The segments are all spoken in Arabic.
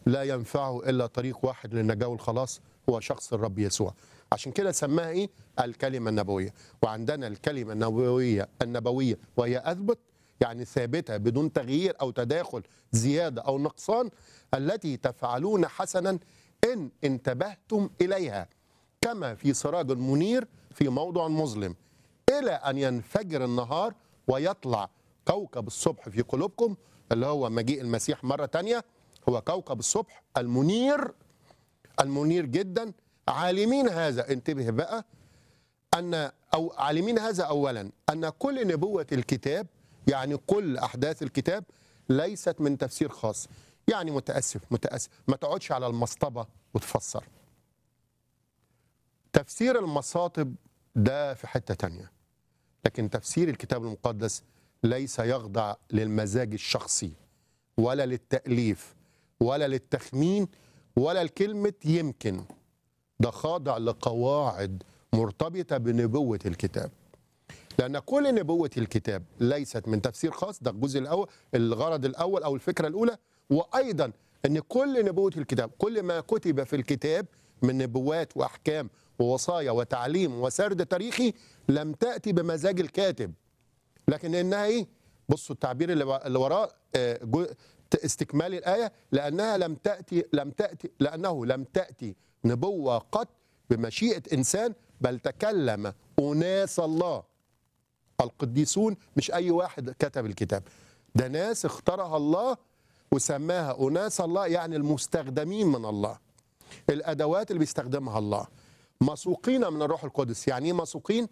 لا ينفعه إلا طريق واحد للنجاة والخلاص، هو شخص الرب يسوع. عشان كده سماها إيه؟ الكلمة النبوية. وعندنا الكلمة النبوية وهي أثبت، يعني ثابتة بدون تغيير أو تداخل زيادة أو نقصان، التي تفعلون حسنا إن انتبهتم إليها، كما في سراج منير في موضع مظلم، إلى أن ينفجر النهار ويطلع كوكب الصبح في قلوبكم، اللي هو مجيء المسيح مرة تانية. هو كوكب الصبح المنير، المنير جدا. عالمين هذا، انتبه بقى، عالمين هذا أولا، أن كل نبوة الكتاب، يعني كل أحداث الكتاب، ليست من تفسير خاص. يعني متأسف ما تقعدش على المصطبة وتفسر. تفسير المصاطب ده في حتة تانية، لكن تفسير الكتاب المقدس ليس يخضع للمزاج الشخصي ولا للتأليف ولا للتخمين ولا لكلمة يمكن. ده خاضع لقواعد مرتبطة بنبوة الكتاب، لأن كل نبوة الكتاب ليست من تفسير خاص. ده الجزء الأول، الغرض الأول أو الفكرة الأولى. وأيضا أن كل نبوة الكتاب، كل ما كتب في الكتاب من نبوات وأحكام ووصايا وتعليم وسرد تاريخي، لم تأتي بمزاج الكاتب، لكن إنها إيه؟ بصوا التعبير اللي وراه، استكمال الآية، لأنها لأنه لم تأتي نبوة قط بمشيئة إنسان، بل تكلم أناس الله القديسون. مش أي واحد كتب الكتاب، ده ناس اختارها الله وسماها أناس الله، يعني المستخدمين من الله، الأدوات اللي بيستخدمها الله، مسوقين من الروح القدس. يعني ايه مسوقين؟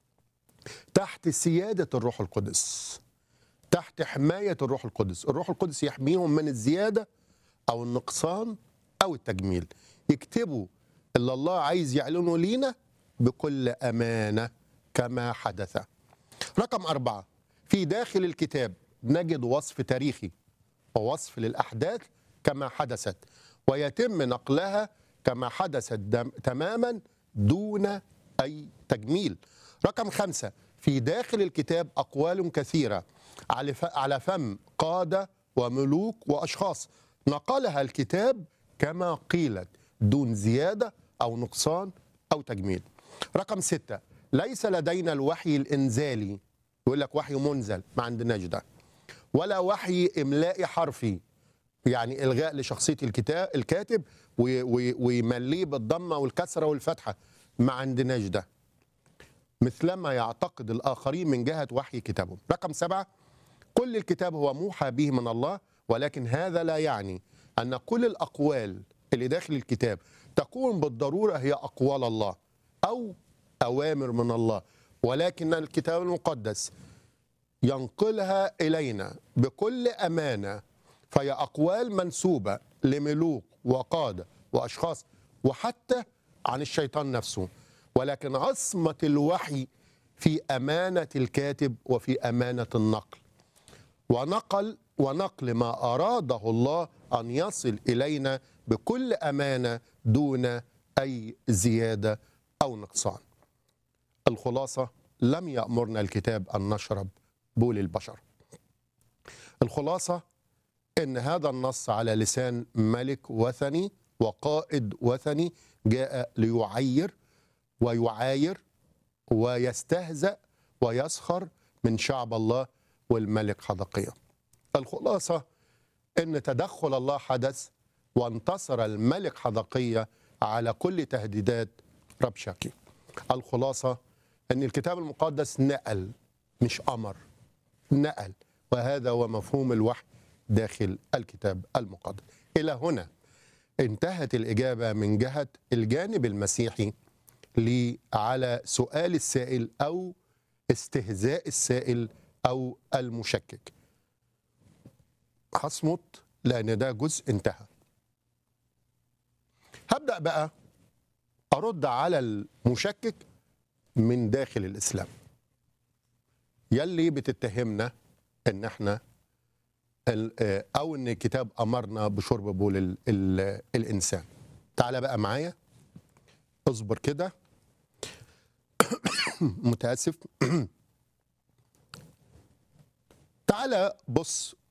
تحت سيادة الروح القدس، تحت حماية الروح القدس. الروح القدس يحميهم من الزيادة أو النقصان أو التجميل. يكتبوا اللي الله عايز يعلنه لينا بكل أمانة كما حدث. رقم 4، في داخل الكتاب نجد وصف تاريخي ووصف للأحداث كما حدثت، ويتم نقلها كما حدثت تماما دون أي تجميل. رقم 5، في داخل الكتاب أقوال كثيرة على فم قادة وملوك وأشخاص، نقلها الكتاب كما قيلت دون زيادة أو نقصان أو تجميل. رقم 6، ليس لدينا الوحي الإنزالي، يقول لك وحي منزل، ما عندناش ده، ولا وحي إملائي حرفي، يعني إلغاء لشخصية الكاتب ويمليه بالضمة والكسرة والفتحة، ما عندناش ده، مثلما يعتقد الآخرين من جهة وحي كتابهم. رقم 7، كل الكتاب هو موحى به من الله، ولكن هذا لا يعني أن كل الأقوال اللي داخل الكتاب تكون بالضرورة هي أقوال الله أو أوامر من الله، ولكن الكتاب المقدس ينقلها إلينا بكل أمانة، فهي أقوال منسوبة لملوك وقادة وأشخاص وحتى عن الشيطان نفسه، ولكن عصمة الوحي في أمانة الكاتب وفي أمانة النقل، ونقل ما أراده الله أن يصل إلينا بكل أمانة دون أي زيادة أو نقصان. الخلاصة، لم يأمرنا الكتاب أن نشرب بول البشر. الخلاصة إن هذا النص على لسان ملك وثني وقائد وثني جاء ليعير ويعاير ويستهزأ ويسخر من شعب الله والملك حدقيا. الخلاصة إن تدخل الله حدث وانتصر الملك حدقيا على كل تهديدات ربشاكي. الخلاصة إن الكتاب المقدس نقل مش أمر، نقل، وهذا هو مفهوم الوحي داخل الكتاب المقدس. إلى هنا انتهت الإجابة من جهة الجانب المسيحي على سؤال السائل أو استهزاء السائل أو المشكك. هصمت لأن ده جزء انتهى. هبدأ بقى أرد على المشكك من داخل الإسلام، يلي بتتهمنا إن احنا أو إن الكتاب أمرنا بشرب بول الإنسان. تعال بقى معايا، اصبر كده. متأسف. تعال بص